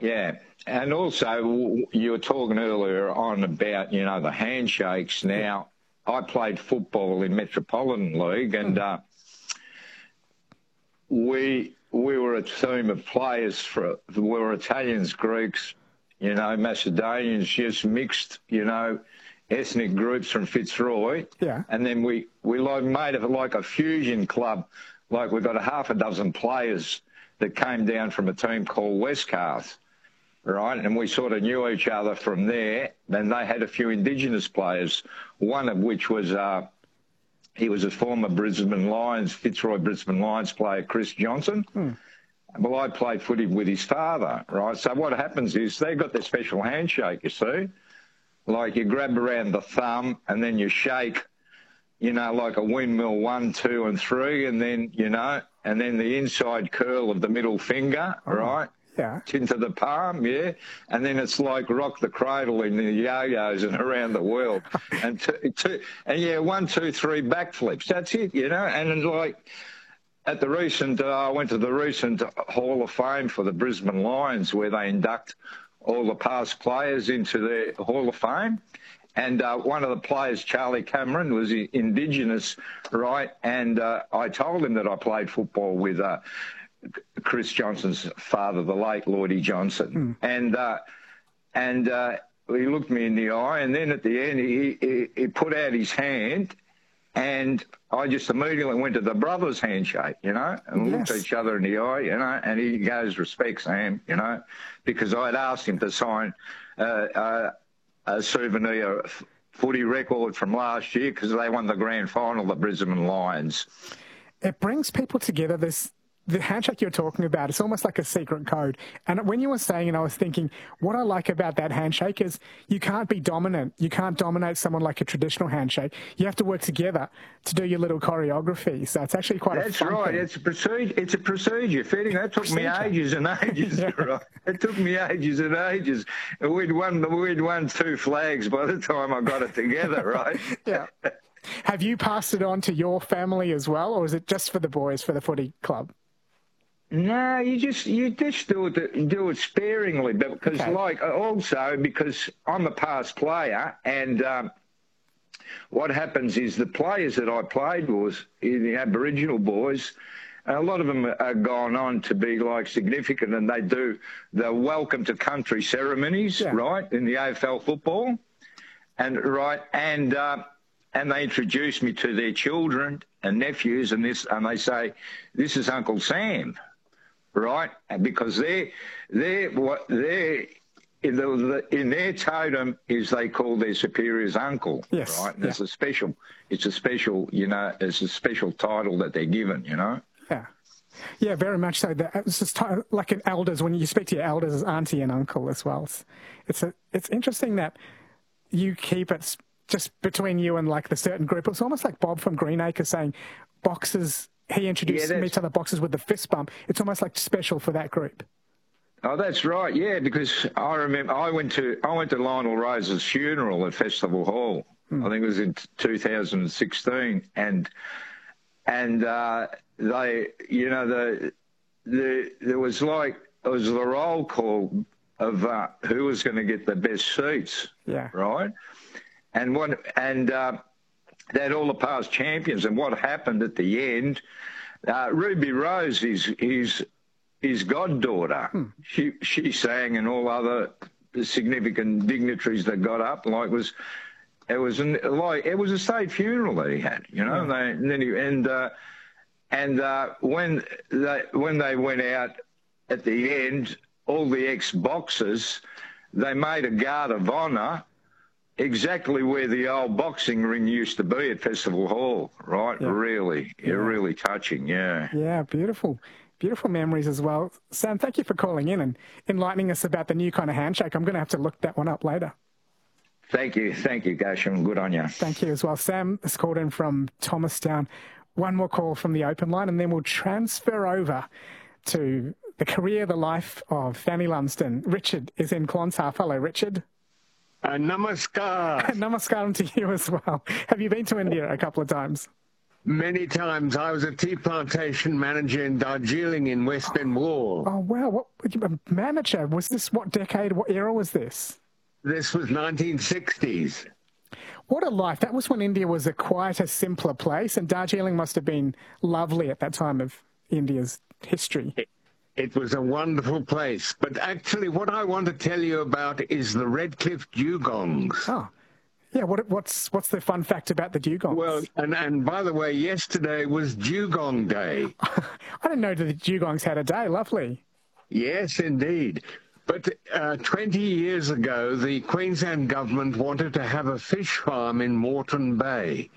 Yeah. And also, you were talking earlier on about, you know, the handshakes. Now, I played football in Metropolitan League, and we were a team of players we were Italians, Greeks, you know, Macedonians, just mixed, you know, ethnic groups from Fitzroy. Yeah. And then we made it like a fusion club. Like we got a half a dozen players that came down from a team called Westcarth. Right, and we sort of knew each other from there. Then they had a few Indigenous players, one of which was he was a former Fitzroy Brisbane Lions player, Chris Johnson. Well, I played footy with his father, right? So what happens is they got their special handshake, you see. Like you grab around the thumb and then you shake, you know, like a windmill 1, 2 and 3, and then, you know, and then the inside curl of the middle finger, right? Yeah. Into the palm, yeah. And then it's like rock the cradle in the yo-yos and around the world. And 1, 2, 3 backflips. That's it, you know. And like at the recent, I went to the recent Hall of Fame for the Brisbane Lions, where they induct all the past players into their Hall of Fame. And one of the players, Charlie Cameron, was Indigenous, right? And I told him that I played football with Chris Johnson's father, the late Lloydie Johnson. And he looked me in the eye, and then at the end he put out his hand, and I just immediately went to the brothers' handshake, you know, and looked each other in the eye, you know, and he goes, "Respect, Sam," you know, because I'd asked him to sign a souvenir footy record from last year because they won the grand final, the Brisbane Lions. It brings people together. The handshake you're talking about, it's almost like a secret code. And when you were saying it, I was thinking, what I like about that handshake is you can't be dominant. You can't dominate someone like a traditional handshake. You have to work together to do your little choreography. So it's actually quite a fun thing. It's a procedure. It's a procedure. Fitting. That took me ages and ages. Right? It took me ages and ages. We'd won 2 flags by the time I got it together, right? Yeah. Have you passed it on to your family as well, or is it just for the boys, for the footy club? No, you just do it sparingly, but because because I'm a past player, and what happens is the players that I played with, the Aboriginal boys, a lot of them are gone on to be like significant, and they do the welcome to country ceremonies, right, in the AFL football, and they introduce me to their children and nephews, and they say, "This is Uncle Sam." Right, because in their totem is they call their superiors uncle. Yes. Right, and it's a special, you know, it's a special title that they're given. You know. Yeah. Yeah, very much so. It's just like an elders, when you speak to your elders as auntie and uncle as well. It's interesting that you keep it just between you and like the certain group. It's almost like Bob from Greenacre saying boxers. He introduced me to the boxers with the fist bump. It's almost like special for that group. Oh, that's right. Yeah, because I remember I went to Lionel Rose's funeral at Festival Hall. I think it was in 2016, and they, you know, there was the roll call of who was going to get the best seats. Yeah. Right. They had all the past champions, and what happened at the end, Ruby Rose, his goddaughter, she sang, and all other significant dignitaries that got up. It was a state funeral that he had, you know. When they went out at the end, all the ex-boxers, they made a guard of honour. Exactly where the old boxing ring used to be at Festival Hall, right? Yeah. Really touching, yeah. Yeah, beautiful. Beautiful memories as well. Sam, thank you for calling in and enlightening us about the new kind of handshake. I'm going to have to look that one up later. Thank you, Gasham. Good on you. Thank you as well. Sam has called in from Thomastown. One more call from the open line, and then we'll transfer over to the career, the life of Fanny Lumsden. Richard is in Clonshalf. Hello, Richard. Namaskar. Namaskaram to you as well. Have you been to India a couple of times? Many times. I was a tea plantation manager in Darjeeling in West Bengal. Oh, wow. What a manager? Was this, what decade, what era was this? This was 1960s. What a life. That was when India was a quieter, simpler place, and Darjeeling must have been lovely at that time of India's history. It was a wonderful place. But actually, what I want to tell you about is the Redcliffe dugongs. Oh, yeah. What's the fun fact about the dugongs? Well, and by the way, yesterday was Dugong Day. I didn't know that the dugongs had a day. Lovely. Yes, indeed. But 20 years ago, the Queensland government wanted to have a fish farm in Moreton Bay.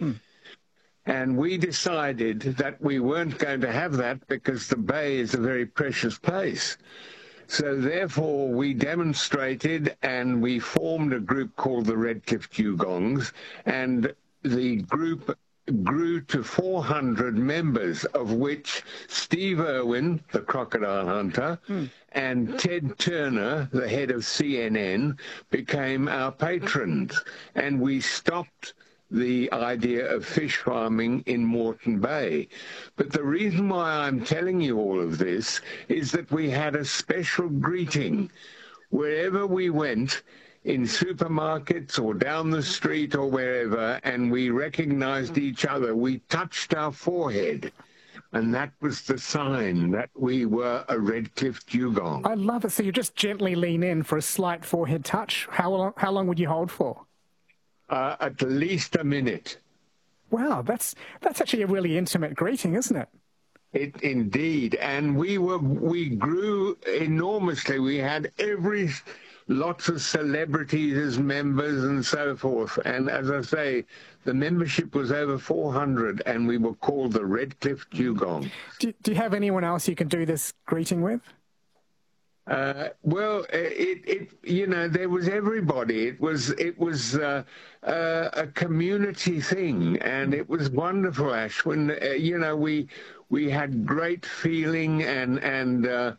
And we decided that we weren't going to have that because the bay is a very precious place. So therefore, we demonstrated and we formed a group called the Redcliffe Dugongs, and the group grew to 400 members, of which Steve Irwin, the crocodile hunter, and Ted Turner, the head of CNN, became our patrons. And we stopped the idea of fish farming in Moreton Bay. But the reason why I'm telling you all of this is that we had a special greeting. Wherever we went, in supermarkets or down the street or wherever, and we recognized each other, we touched our forehead. And that was the sign that we were a Redcliffe Dugong. I love it. So you just gently lean in for a slight forehead touch. How long would you hold for? At least a minute. Wow, that's actually a really intimate greeting, isn't it? It indeed, and we grew enormously. We had lots of celebrities as members and so forth. And as I say, the membership was over 400, and we were called the Redcliffe Dugong. Do you have anyone else you can do this greeting with? Well, there was everybody. It was a community thing, and it was wonderful, Ashwin. We had great feeling, and the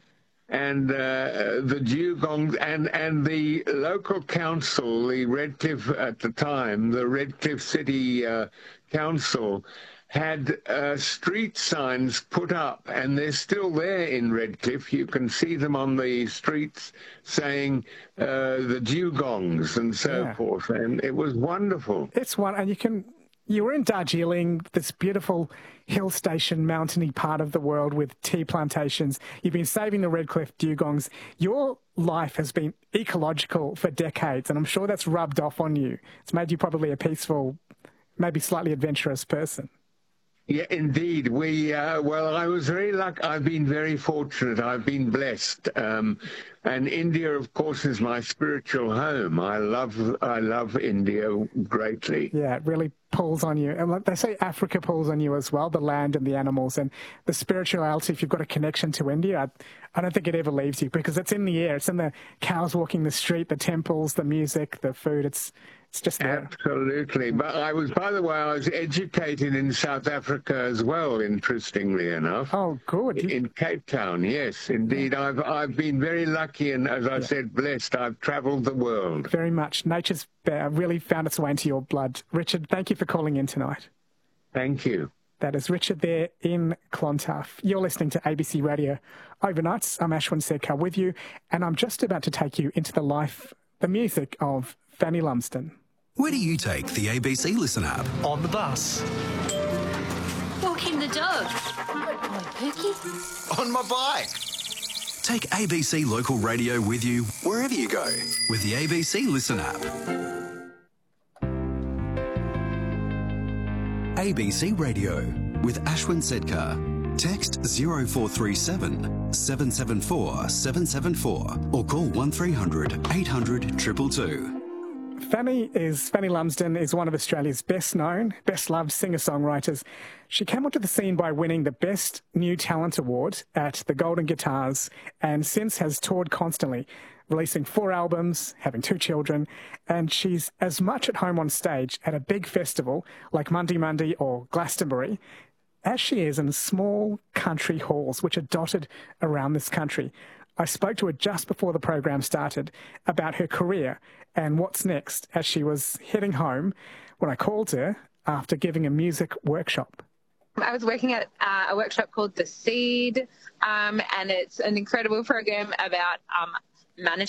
dugongs and the local council, the Redcliffe at the time, the Redcliffe City Council, had street signs put up, and they're still there in Redcliffe. You can see them on the streets saying the dugongs and so forth, and it was wonderful. It's one, and you were in Darjeeling, this beautiful hill station, mountainy part of the world with tea plantations. You've been saving the Redcliffe dugongs. Your life has been ecological for decades, and I'm sure that's rubbed off on you. It's made you probably a peaceful, maybe slightly adventurous person. Yeah, indeed. Well, I was very lucky. I've been very fortunate. I've been blessed. And India, of course, is my spiritual home. I love India greatly. Yeah, it really pulls on you. And like they say, Africa pulls on you as well, the land and the animals and the spirituality. If you've got a connection to India, I don't think it ever leaves you because it's in the air. It's in the cows walking the street, the temples, the music, the food. It's just there. Absolutely. But by the way, I was educated in South Africa as well, interestingly enough. Oh, good. In Cape Town, yes, indeed. I've been very lucky and, as I said, blessed. I've travelled the world. Very much. Nature's really found its way into your blood. Richard, thank you for calling in tonight. Thank you. That is Richard there in Clontarf. You're listening to ABC Radio Overnights. I'm Ashwin Sedkar with you, and I'm just about to take you into the music of Fanny Lumsden. Where do you take the ABC Listen app? On the bus. Walking the dog. On Pookie. On my bike. Take ABC Local Radio with you wherever you go with the ABC Listen app. ABC Radio with Ashwin Sedkar. Text 0437 774 774 or call 1300 800 222. Fanny Lumsden is one of Australia's best-known, best-loved singer-songwriters. She came onto the scene by winning the Best New Talent Award at the Golden Guitars and since has toured constantly, releasing 4 albums, having 2 children, and she's as much at home on stage at a big festival like Mundi Mundi or Glastonbury as she is in small country halls which are dotted around this country. I spoke to her just before the program started about her career and what's next as she was heading home when I called her after giving a music workshop. I was working at a workshop called The Seed, and it's an incredible program about management